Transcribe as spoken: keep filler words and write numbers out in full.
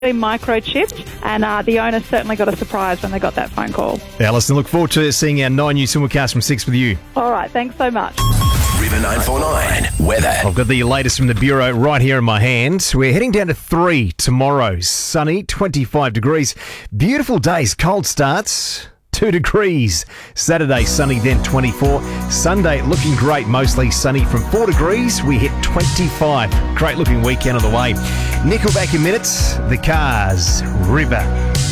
microchipped, and uh, the owner certainly got a surprise when they got that phone call. Alison, look forward to seeing our nine News Simulcast from six with you. All right, thanks so much. River nine four nine weather. I've got the latest from the Bureau right here in my hand. We're heading down to three tomorrow. Sunny, twenty-five degrees. Beautiful days, cold starts. Two degrees. Saturday, sunny, then twenty-four. Sunday, looking great, mostly sunny from four degrees. We hit twenty-five. Great looking weekend on the way. Nickelback in minutes. The Cars, River.